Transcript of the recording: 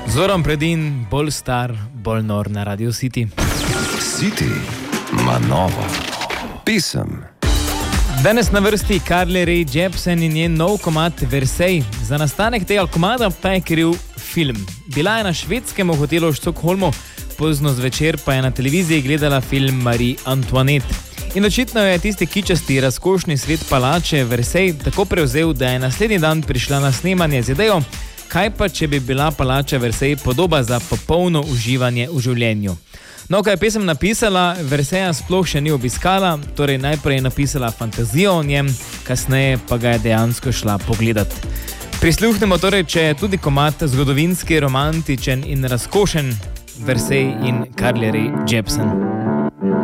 Zoran Predin, bolj star, bolj nor na Radio City. City ima novo pisem. Danes na vrsti Carly Rae Jepsen in njen nov komad Versailles. Za nastanek tega komada pa je kriv film. Bila je na švedskem v hotelu v Štokholmu, pozno zvečer pa je na televiziji gledala film Marie Antoinette. In očitno je tisti kičasti, razkošni svet palače Versailles tako prevzel, da je naslednji dan prišla na snemanje z idejo, kaj pa, če bi bila palača Versailles podoba za popolno uživanje v življenju. No, ko je pesem napisala, Versailles sploh še ni obiskala, torej najprej je napisala fantazijo o njem, kasneje pa ga je dejansko šla pogledat. Prisluhnemo torej, če je tudi komad zgodovinski, romantičen in razkošen, Versailles in Carly Rae Jepsen.